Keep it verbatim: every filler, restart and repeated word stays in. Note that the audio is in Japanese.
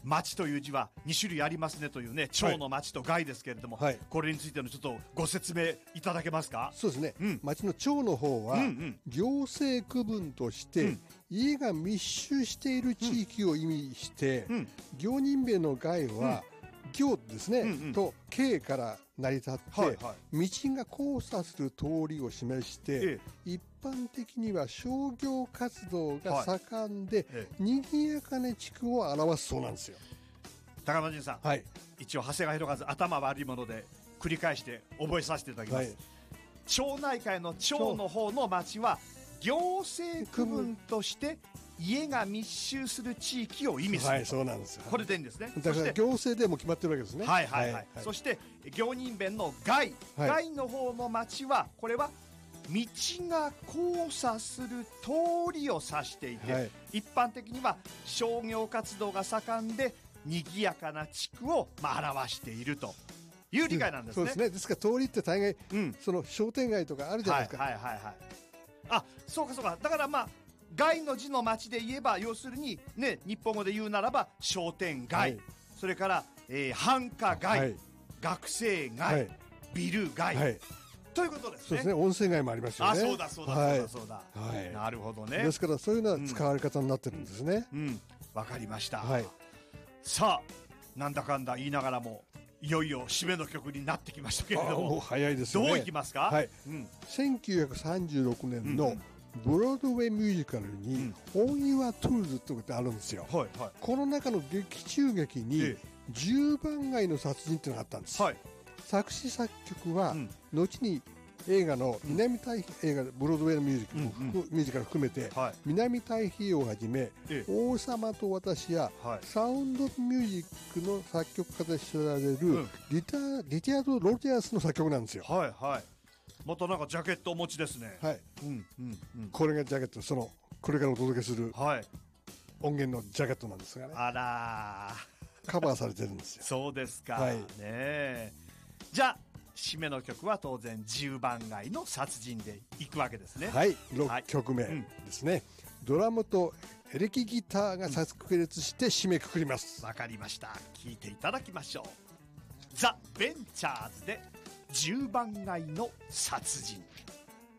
町という字はに種類ありますねというね、町の町と街ですけれども、はい、これについてのちょっとご説明いただけますか？ そうですね、うん、町の町の方は、うんうん、行政区分として、うん、家が密集している地域を意味して、うん、行人名の街は、うん行ですね、うんうん、と径から成り立って、はいはい、道が交差する通りを示して、ええ、一般的には商業活動が盛んで、はいええ、賑やかな地区を表すそうなんですよ。 高間仁さん、はい、一応長谷川博和頭悪いもので繰り返して覚えさせていただきます、はい、町内会の町の方の町は行政区分として家が密集する地域を意味する、 はい、そうなんですよ。 これでいいんですね。 だから行政でも決まってるわけですね。 はいはいはい、はいはい、そして行人弁の街、はい、街の方の町はこれは道が交差する通りを指していて、はい、一般的には商業活動が盛んで賑やかな地区を、まあ、表しているという理解なんですね。 そうですね。ですから通りって大概、うん、その商店街とかあるじゃないですか。 はいはいはいはい。あ、そうかそうか。だからまあ街の字の町で言えば要するにね、日本語で言うならば商店街、はい、それから、えー、繁華街、はい、学生街、はい、ビル街、はい、ということですね。 そうですね。温泉街もありますよね。 あ、そうだそうだそうだそうだ、はい、なるほどね。 ですからそういうような使われ方になってるんですね。 うん、うん、わかりました、はい、さあなんだかんだ言いながらもいよいよ締めの曲になってきましたけれども、 もう早いですね。 どういきますか？ はい、うん、せんきゅうひゃくさんじゅうろくねんの、うんうん、ブロードウェイミュージカルに「On Your Tools」ってことがあるんですよ、はいはい、この中の劇中劇に十番街の殺人っていうのがあったんです、はい、作詞作曲は、うん、後に映画の南太平映画ブロードウェイのミュージカル、うんうん、ミュージカル含めて、はい、南太平洋をはじめ「王様と私」や、はい、サウンドミュージックの作曲家で知られる、うん、リタリチャード・ロジャースの作曲なんですよ。 はいはい、またなんかジャケットお持ちですね。はい、 うんうんうん、これがジャケット、そのこれからお届けする音源のジャケットなんですがね、 あらカバーされてるんですよ。 そうですか、はい、ね。じゃあ締めの曲は当然十番街の殺人でいくわけですね。 はい、ろっきょくめですね、はい、うん、ドラムとエレキギターが炸裂して締めくくります。 わかりました。聴いていただきましょう。ザ・ベンチャーズで十番街の殺人。